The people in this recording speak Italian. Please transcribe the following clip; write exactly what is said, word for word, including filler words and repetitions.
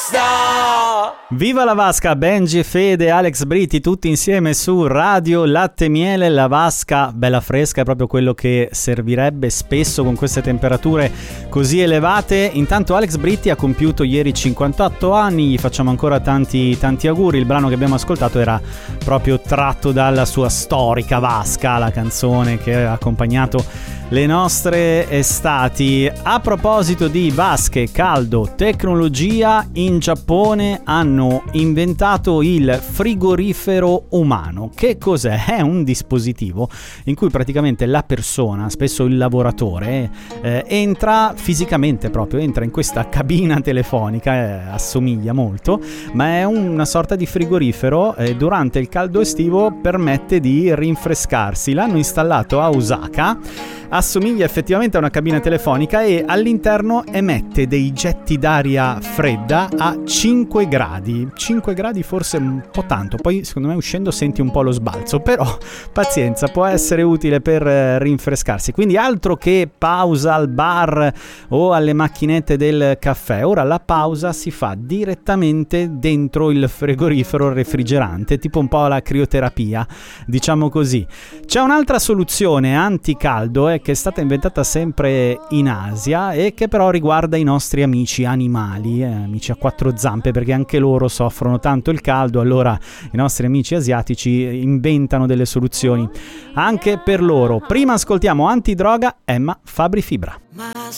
Viva la vasca, Benji, Fede, Alex Britti, tutti insieme su Radio Latte Miele. La vasca bella fresca è proprio quello che servirebbe spesso con queste temperature così elevate. Intanto Alex Britti ha compiuto ieri cinquantotto anni, gli facciamo ancora tanti tanti auguri. Il brano che abbiamo ascoltato era proprio tratto dalla sua storica vasca, la canzone che ha accompagnato le nostre estati. A proposito di vasche, caldo, tecnologia, in Giappone hanno inventato il frigorifero umano. Che cos'è? È un dispositivo in cui praticamente la persona, spesso il lavoratore, eh, entra fisicamente proprio, entra in questa cabina telefonica, eh, assomiglia molto, ma è una sorta di frigorifero e eh, durante il caldo estivo permette di rinfrescarsi. L'hanno installato a Osaka. Assomiglia effettivamente a una cabina telefonica e all'interno emette dei getti d'aria fredda a cinque gradi. cinque gradi forse un po' tanto, poi secondo me uscendo senti un po' lo sbalzo, però pazienza, può essere utile per eh, rinfrescarsi. Quindi altro che pausa al bar o alle macchinette del caffè, ora la pausa si fa direttamente dentro il frigorifero refrigerante, tipo un po' la crioterapia, diciamo così. C'è un'altra soluzione anticaldo eh, che è stata inventata sempre in Asia e che però riguarda i nostri amici animali, eh, amici a quattro zampe, perché anche loro soffrono tanto il caldo. Allora i nostri amici asiatici inventano delle soluzioni anche per loro. Prima ascoltiamo Antidroga, Emma Fabri Fibra.